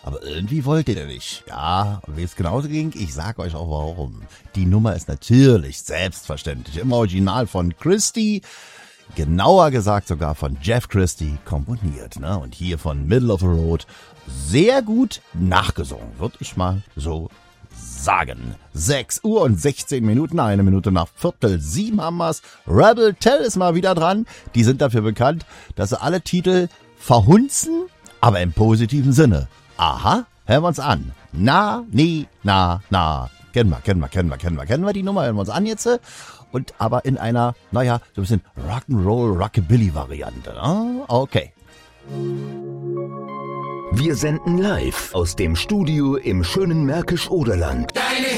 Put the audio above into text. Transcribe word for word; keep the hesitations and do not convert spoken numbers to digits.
aber irgendwie wollte der nicht. Ja, und wie es genauso ging, ich sag euch auch warum. Die Nummer ist natürlich selbstverständlich im Original von Christie, genauer gesagt sogar von Jeff Christie komponiert, ne? Und hier von Middle of the Road sehr gut nachgesungen, würde ich mal so sagen. sechs Uhr und sechzehn Minuten, eine Minute nach Viertel sieben haben wir's. Rebel Tell ist mal wieder dran. Die sind dafür bekannt, dass sie alle Titel verhunzen, aber im positiven Sinne. Aha, hören wir uns an. Na, nee, na, na. Kennen wir, kennen wir, kennen wir, kennen wir, kennen wir die Nummer, hören wir uns an jetzt. Und aber in einer, naja, so ein bisschen Rock'n'Roll, Rockabilly-Variante. Ne? Okay. Wir senden live aus dem Studio im schönen Märkisch-Oderland.